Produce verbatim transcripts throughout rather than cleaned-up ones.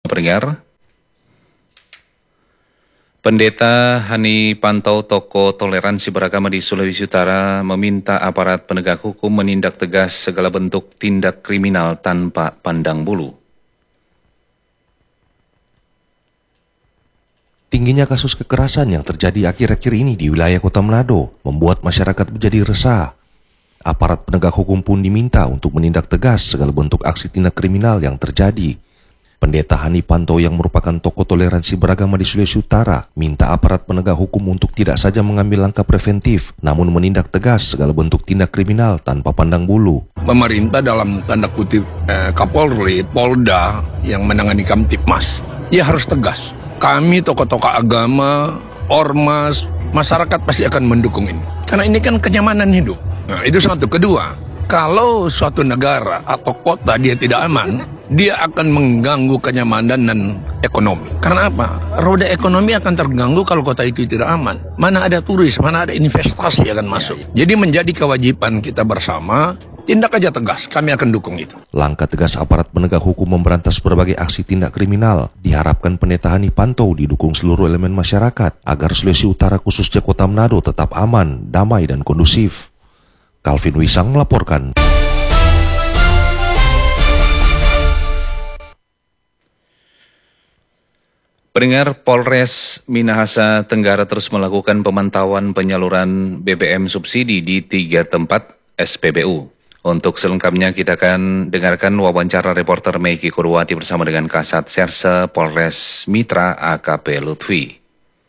Pendengar, Pendeta Hani Pantau Tokoh Toleransi Beragama di Sulawesi Utara meminta aparat penegak hukum menindak tegas segala bentuk tindak kriminal tanpa pandang bulu. Tingginya kasus kekerasan yang terjadi akhir-akhir ini di wilayah Kota Manado membuat masyarakat menjadi resah. Aparat penegak hukum pun diminta untuk menindak tegas segala bentuk aksi tindak kriminal yang terjadi. Pendeta Hani Pantau yang merupakan tokoh toleransi beragama di Sulawesi Utara minta aparat penegak hukum untuk tidak saja mengambil langkah preventif, namun menindak tegas segala bentuk tindak kriminal tanpa pandang bulu. Pemerintah dalam tanda kutip eh, Kapolri, Polda yang menangani Kamtipmas, ya harus tegas. Kami tokoh-tokoh agama, ormas, masyarakat pasti akan mendukung ini. Karena ini kan kenyamanan hidup. Nah, itu satu. Kedua, kalau suatu negara atau kota dia tidak aman, dia akan mengganggu kenyamanan dan ekonomi. Karena apa? Roda ekonomi akan terganggu kalau kota itu tidak aman. Mana ada turis, mana ada investasi akan masuk. Jadi menjadi kewajiban kita bersama, tindak aja tegas, kami akan dukung itu. Langkah tegas aparat penegak hukum memberantas berbagai aksi tindak kriminal diharapkan Pendeta Hani Pantau didukung seluruh elemen masyarakat agar Sulawesi Utara khususnya Kota Manado tetap aman, damai dan kondusif. Calvin Wisang melaporkan. Pendengar, Polres Minahasa Tenggara terus melakukan pemantauan penyaluran B B M subsidi di tiga tempat S P B U. Untuk selengkapnya kita akan dengarkan wawancara reporter Meiki Kurwati bersama dengan Kasat Serse Polres Mitra A K P Lutfi.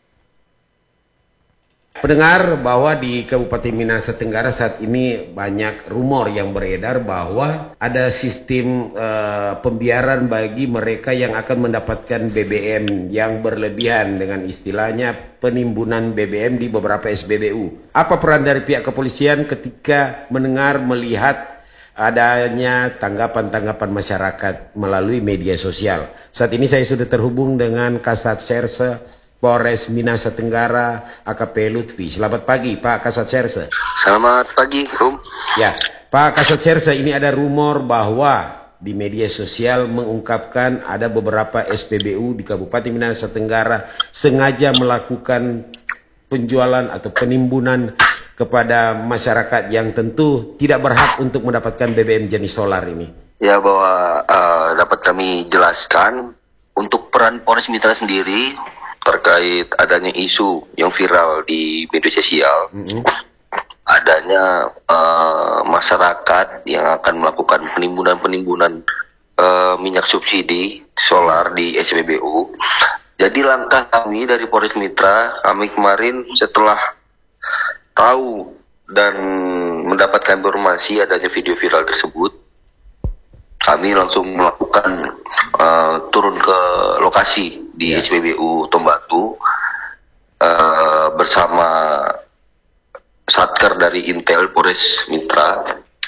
Pendengar, bahwa di Kabupaten Minahasa Tenggara saat ini banyak rumor yang beredar bahwa ada sistem uh, pembiaran bagi mereka yang akan mendapatkan B B M yang berlebihan, dengan istilahnya penimbunan B B M di beberapa S P B U. Apa peran dari pihak kepolisian ketika mendengar, melihat adanya tanggapan-tanggapan masyarakat melalui media sosial? Saat ini saya sudah terhubung dengan Kasat Serse Polres Minahasa Tenggara A K P Lutfi. Selamat pagi Pak Kasat Serse. Selamat pagi, Rum. Ya, Pak Kasat Serse, ini ada rumor bahwa di media sosial mengungkapkan ada beberapa S P B U di Kabupaten Minahasa Tenggara sengaja melakukan penjualan atau penimbunan kepada masyarakat yang tentu tidak berhak untuk mendapatkan B B M jenis solar ini. Ya, bahwa uh, dapat kami jelaskan untuk peran Polres Mitra sendiri terkait adanya isu yang viral di media sosial, mm-hmm. adanya uh, masyarakat yang akan melakukan penimbunan-penimbunan uh, minyak subsidi solar di S P B U. Jadi langkah kami dari Polres Mitra, kami kemarin setelah tahu dan mendapatkan informasi adanya video viral tersebut, kami langsung melakukan uh, turun ke lokasi di yeah. S P B U Tombatu uh, bersama Satker dari Intel Polres Mitra,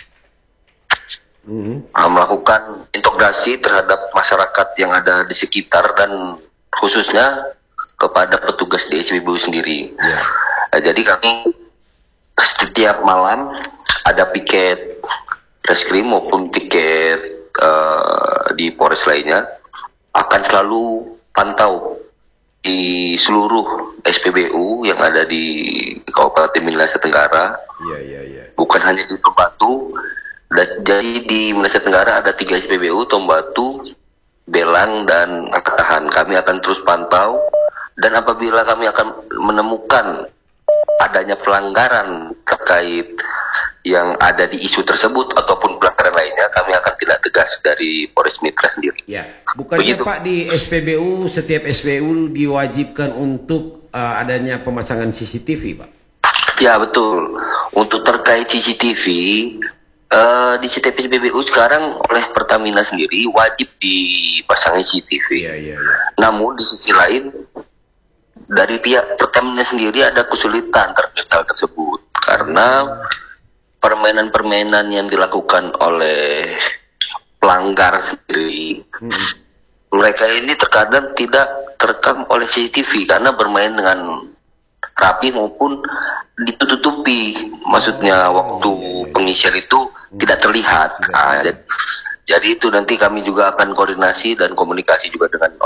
mm-hmm. uh, melakukan integrasi terhadap masyarakat yang ada di sekitar dan khususnya kepada petugas di S P B U sendiri. Yeah. Uh, jadi kami setiap malam ada piket reskrim maupun piket Uh, di Polres lainnya akan selalu pantau di seluruh S P B U yang ada di Kabupaten Minahasa Tenggara. Iya, iya, iya. Bukan hanya di Tombatu. Jadi di Minahasa Tenggara ada tiga S P B U, Tombatu, Belang, dan Angkatahan. Kami akan terus pantau, dan apabila kami akan menemukan adanya pelanggaran terkait yang ada di isu tersebut ataupun pelanggaran lainnya, kami akan tindak tegas dari Polres Mitra sendiri. Ya, bukannya begitu, Pak, di S P B U, setiap S P B U diwajibkan untuk uh, adanya pemasangan C C T V, Pak? Ya, betul. Untuk terkait C C T V, uh, di setiap S P B U sekarang oleh Pertamina sendiri wajib dipasang C C T V. Ya, ya, ya. Namun di sisi lain, dari pihak Pertamina sendiri ada kesulitan terkait hal tersebut karena permainan-permainan yang dilakukan oleh pelanggar sendiri, hmm. mereka ini terkadang tidak terekam oleh C C T V karena bermain dengan rapi maupun ditutupi, maksudnya waktu pengisian itu hmm. tidak terlihat. Nah, jadi, jadi itu nanti kami juga akan koordinasi dan komunikasi juga dengan